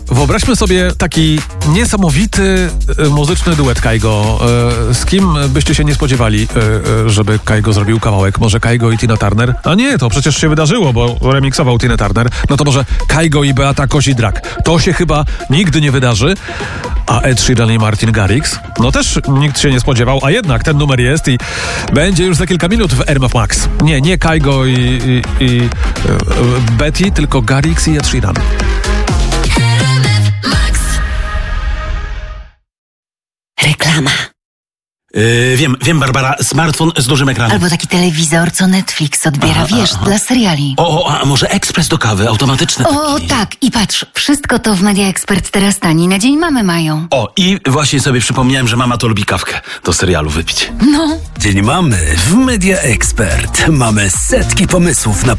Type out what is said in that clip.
Wyobraźmy sobie taki niesamowity muzyczny duet Kygo. Z kim byście się nie spodziewali, żeby Kygo zrobił kawałek? Może Kygo i Tina Turner? A nie, to przecież się wydarzyło, bo remiksował Tina Turner. No to może Kygo i Beata Kozidrak. To się chyba nigdy nie wydarzy. A Ed Sheeran i Martin Garrix? No też nikt się nie spodziewał, a jednak ten numer jest i będzie już za kilka minut w RMF Max. Nie Kygo i Betty, tylko Garrix i Ed Sheeran. Reklama. Wiem, Barbara, smartfon z dużym ekranem. Albo taki telewizor, co Netflix odbiera, dla seriali. A może ekspres do kawy, automatyczny taki. O, tak. I patrz, wszystko to w Media Expert teraz taniej. Na Dzień Mamy mają. I właśnie sobie przypomniałem, że mama to lubi kawkę do serialu wypić. No. Dzień Mamy w Media Expert. Mamy setki pomysłów na